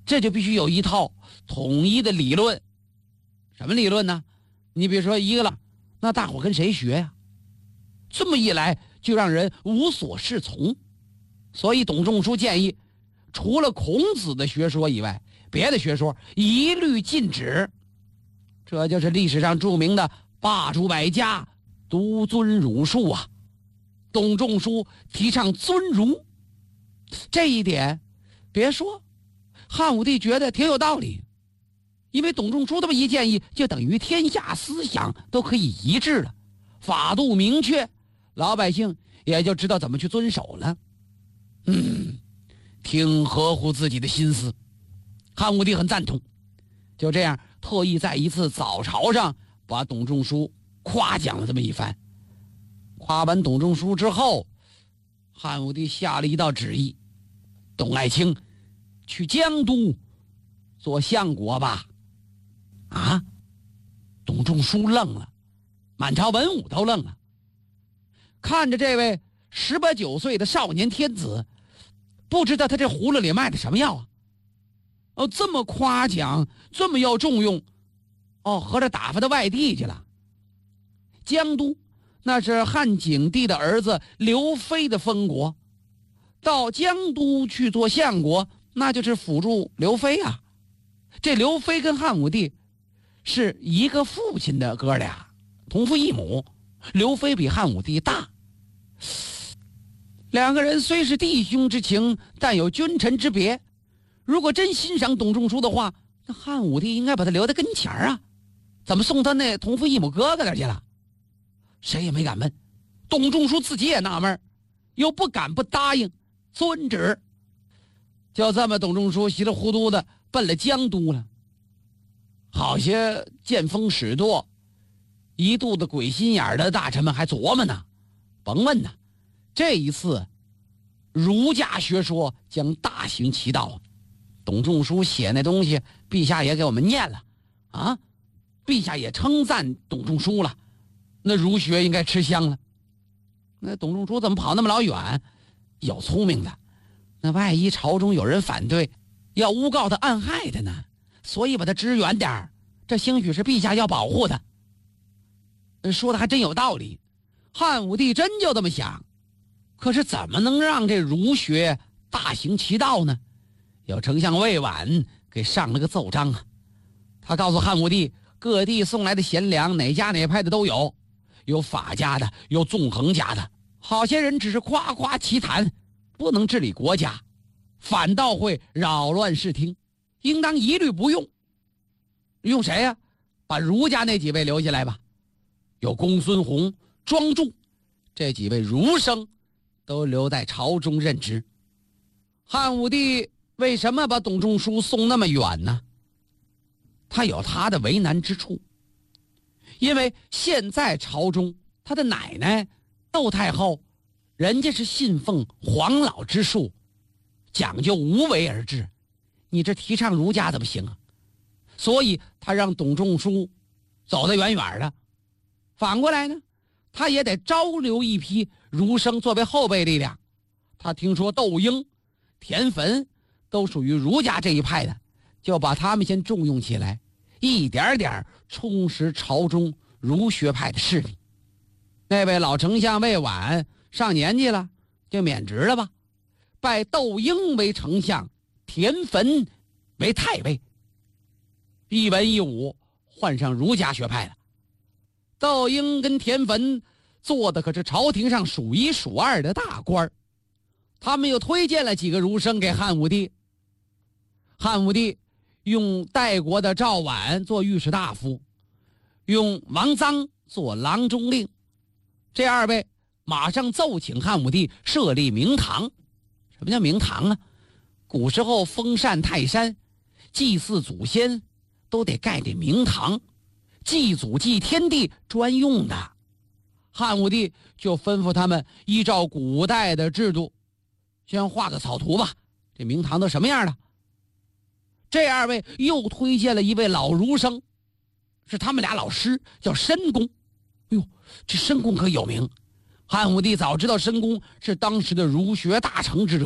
这就必须有一套统一的理论。什么理论呢？你比如说一个了，那大伙跟谁学呀？这么一来就让人无所适从。所以董仲舒建议，除了孔子的学说以外，别的学说一律禁止。这就是历史上著名的罢黜百家，独尊儒术啊。董仲舒提倡尊儒，这一点别说，汉武帝觉得挺有道理。因为董仲舒这么一建议，就等于天下思想都可以一致了，法度明确，老百姓也就知道怎么去遵守了。挺合乎自己的心思，汉武帝很赞同。就这样，特意在一次早朝上把董仲舒夸奖了这么一番。夸完董仲舒之后，汉武帝下了一道旨意：董爱卿去江都做相国吧。啊！董仲舒愣了，满朝文武都愣了，看着这位18、19岁的少年天子，不知道他这葫芦里卖的什么药啊？这么夸奖，这么要重用，合着打发到外地去了。江都那是汉景帝的儿子刘飞的封国，到江都去做相国，那就是辅助刘飞啊。这刘飞跟汉武帝是一个父亲的哥俩，同父异母。刘飞比汉武帝大，两个人虽是弟兄之情，但有君臣之别。如果真欣赏董仲舒的话，那汉武帝应该把他留在跟前啊，怎么送他那同父异母哥哥那去了？谁也没敢问，董仲舒自己也纳闷，又不敢不答应，遵旨。就这么，董仲舒稀里糊涂的奔了江都了。好些见风使舵、一肚子鬼心眼的大臣们还琢磨呢，甭问呢，这一次儒家学说将大行其道。董仲舒写那东西，陛下也给我们念了啊，陛下也称赞董仲舒了，那儒学应该吃香了。那董仲舒怎么跑那么老远？有聪明的，那万一朝中有人反对，要诬告他暗害他呢，所以把他支远点儿，这兴许是陛下要保护他。说的还真有道理，汉武帝真就这么想。可是怎么能让这儒学大行其道呢？有丞相魏婉给上了个奏章啊，他告诉汉武帝，各地送来的贤良，哪家哪派的都有，有法家的，有纵横家的，好些人只是夸夸其谈，不能治理国家，反倒会扰乱视听，应当一律不用。用谁呀？把儒家那几位留下来吧，有公孙弘、庄仲这几位儒生都留在朝中任职。汉武帝为什么把董仲舒送那么远呢？他有他的为难之处。因为现在朝中他的奶奶窦太后，人家是信奉黄老之术，讲究无为而治，你这提倡儒家怎么行啊？所以他让董仲舒走得远远的。反过来呢，他也得招留一批儒生作为后备力量。他听说窦婴、田汾都属于儒家这一派的，就把他们先重用起来，一点点充实朝中儒学派的势力。那位老丞相魏婉上年纪了，就免职了吧，拜窦婴为丞相，田汾为太尉。一文一武换上儒家学派了。窦婴跟田汾做的可是朝廷上数一数二的大官，他们又推荐了几个儒生给汉武帝。汉武帝用代国的赵绾做御史大夫，用王臧做郎中令。这二位马上奏请汉武帝设立明堂。什么叫明堂啊？古时候封禅泰山，祭祀祖先都得盖这明堂，祭祖祭天地专用的。汉武帝就吩咐他们依照古代的制度，先画个草图吧，这明堂都什么样的。这二位又推荐了一位老儒生，是他们俩老师，叫申公。哎呦，这申公可有名。汉武帝早知道申公是当时的儒学大成之者，